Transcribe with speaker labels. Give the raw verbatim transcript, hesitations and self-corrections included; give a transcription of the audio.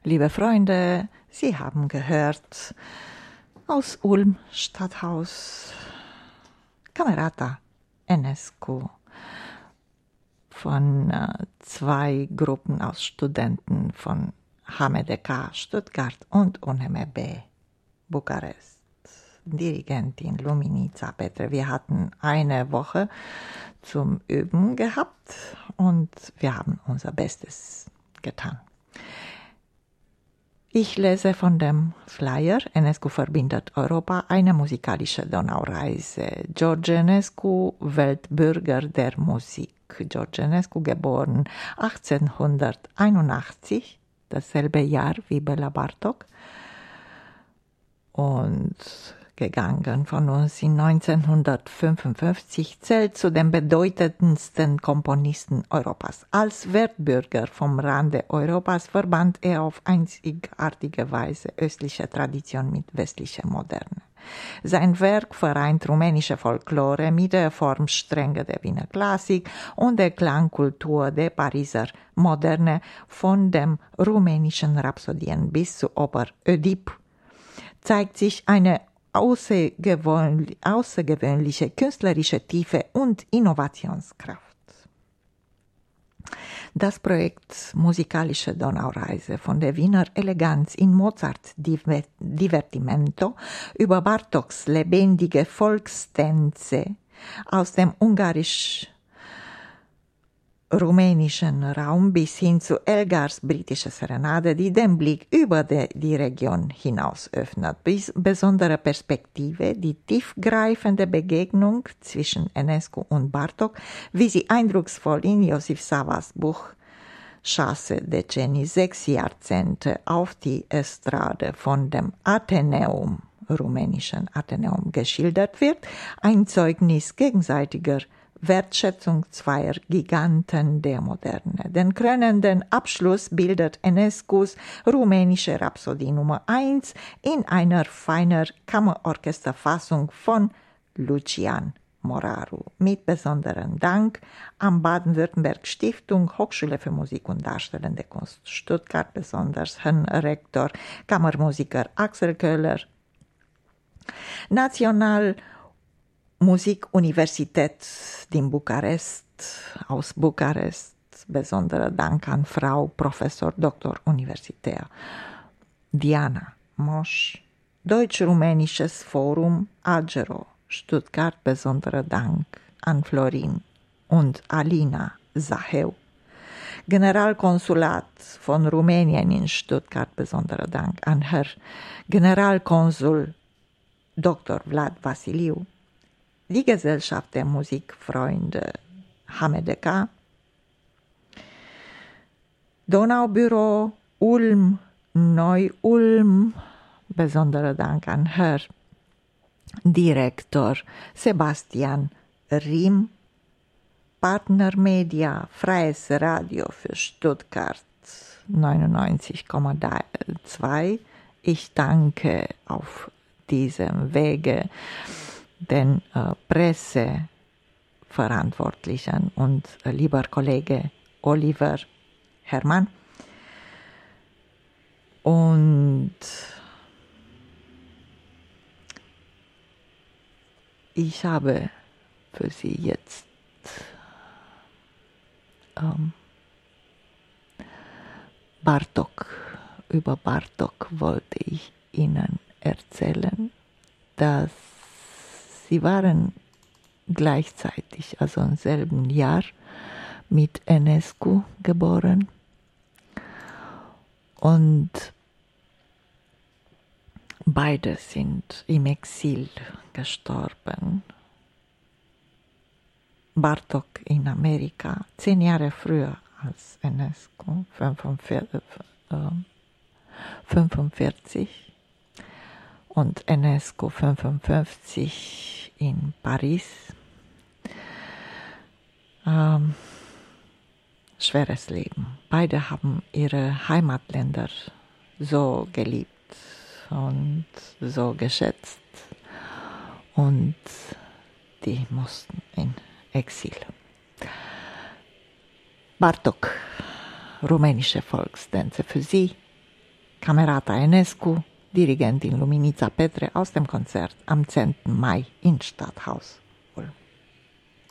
Speaker 1: Liebe Freunde, Sie haben gehört aus Ulm Stadthaus Camerata Enescu von äh, zwei Gruppen aus Studenten von H M D K Stuttgart und U N M B Bukarest. Dirigentin Luminica Petre. Wir hatten eine Woche zum Üben gehabt und wir haben unser Bestes getan. Ich lese von dem Flyer Enescu verbindet Europa, eine musikalische Donaureise. George Enescu, Weltbürger der Musik. George Enescu, geboren achtzehnhunderteinundachtzig, dasselbe Jahr wie Bela Bartok, und gegangen von uns in neunzehnhundertfünfundfünfzig, zählt zu den bedeutendsten Komponisten Europas. Als Weltbürger vom Rande Europas verband er auf einzigartige Weise östliche Tradition mit westlicher Moderne. Sein Werk vereint rumänische Folklore mit der Formstrenge der Wiener Klassik und der Klangkultur der Pariser Moderne, von dem rumänischen Rhapsodien bis zu Oper Ödip zeigt sich eine außergewöhnliche künstlerische Tiefe und Innovationskraft. Das Projekt Musikalische Donaureise von der Wiener Eleganz in Mozarts Divertimento über Bartoks lebendige Volkstänze aus dem ungarisch rumänischen Raum bis hin zu Elgars britische Serenade, die den Blick über die, die Region hinaus öffnet. Bis besondere Perspektive, die tiefgreifende Begegnung zwischen Enescu und Bartok, wie sie eindrucksvoll in Josif Savas Buch Chance Decenii, sechs Jahrzehnte auf die Estrade von dem Athenäum, rumänischen Athenäum, geschildert wird, ein Zeugnis gegenseitiger Wertschätzung zweier Giganten der Moderne. Den krönenden Abschluss bildet Enescus rumänische Rhapsodie Nummer eins in einer feiner Kammerorchesterfassung von Lucian Moraru. Mit besonderem Dank an Baden-Württemberg Stiftung Hochschule für Musik und Darstellende Kunst Stuttgart, besonders Herrn Rektor, Kammermusiker Axel Köhler, National Musikuniversität in Bukarest, aus Bukarest, besonderer Dank an Frau Professor Doktor Universitär Diana Mosch, Deutsch-Rumänisches Forum Agero, Stuttgart, besonderer Dank an Florin und Alina Zaheu, Generalkonsulat von Rumänien in Stuttgart, besonderer Dank an Herr Generalkonsul Doktor Vlad Vasiliu, die Gesellschaft der Musikfreunde H M D K, Donaubüro Ulm, Neu-Ulm, besonderer Dank an Herr Direktor Sebastian Riem, Partnermedia, Freies Radio für Stuttgart neunundneunzig Komma zwei. Ich danke auf diesem Wege den äh, Presseverantwortlichen und äh, lieber Kollege Oliver Hermann. Und ich habe für Sie jetzt ähm, Bartok, über Bartok wollte ich Ihnen erzählen, dass sie waren gleichzeitig, also im selben Jahr, mit Enescu geboren und beide sind im Exil gestorben. Bartok in Amerika, zehn Jahre früher als Enescu, fünfundvierzig, und Enescu fünfundfünfzig in Paris. Ähm, schweres Leben. Beide haben ihre Heimatländer so geliebt und so geschätzt und die mussten in Exil. Bartok, rumänische Volkstänze für Sie Camerata Enescu, Dirigentin Luminița Petre aus dem Konzert am zehnten Mai im Stadthaus.